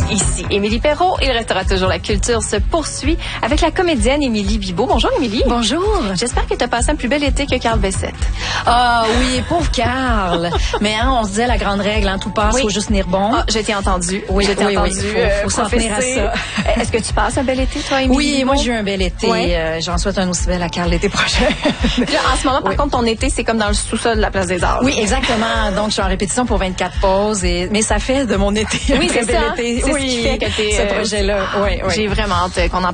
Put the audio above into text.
Ici Émilie Perrault et il restera toujours la culture se poursuit avec la comédienne Émilie Bibeau. Bonjour Émilie. Bonjour. J'espère que tu as passé un plus bel été que Carl Bessette. Ah oui, pauvre Carl. Mais on se disait la grande règle, tout passe, Oui. faut juste tenir bon. Ah, je t'ai entendu. Oui, je t'ai entendu. Faut s'en tenir à ça. Est-ce que tu passes un bel été, toi, Émilie? Oui, Bibeau? moi j'ai eu un bel été. Oui. J'en souhaite un aussi bel à Carl l'été prochain. Là, en ce moment, par contre, ton été, c'est comme dans le sous-sol de la Place des Arts. Oui, exactement. Donc je suis en répétition pour 24 pauses. Mais ça fait de mon été Oui, un très c'est bel ça. été. C'est ce qui fait que t'es, ce projet-là. Oui. J'ai vraiment hâte qu'on en